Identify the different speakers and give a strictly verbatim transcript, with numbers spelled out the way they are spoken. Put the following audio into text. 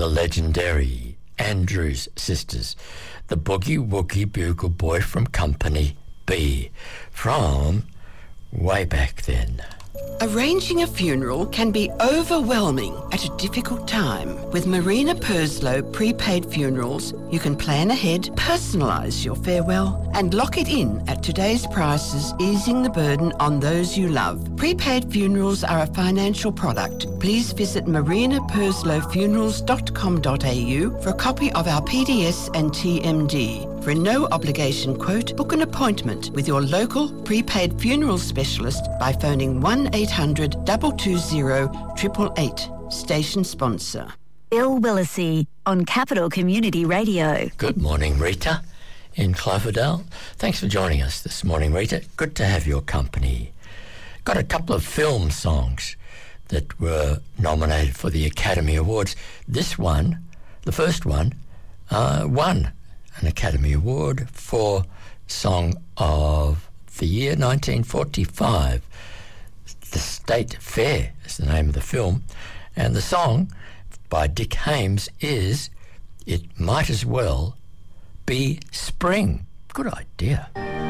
Speaker 1: the legendary Andrews Sisters, the Boogie Woogie Bugle Boy from Company B, from way back then.
Speaker 2: Arranging a funeral can be overwhelming at a difficult time. With Marina Purslow Prepaid Funerals, you can plan ahead, personalise your farewell and lock it in at today's prices, easing the burden on those you love. Prepaid funerals are a financial product. Please visit marina purslow funerals dot com dot a u for a copy of our P D S and T M D. For a no-obligation quote, book an appointment with your local prepaid funeral specialist by phoning one eight hundred two two zero eight eight eight. Station sponsor.
Speaker 3: Bill Willisey on Capital Community Radio.
Speaker 1: Good morning, Rita in Cloverdale. Thanks for joining us this morning, Rita. Good to have your company. Got a couple of film songs that were nominated for the Academy Awards. This one, the first one, uh, won an Academy Award for Song of the Year nineteen forty-five. The State Fair is the name of the film, and the song by Dick Haymes is It Might As Well Be Spring. Good idea.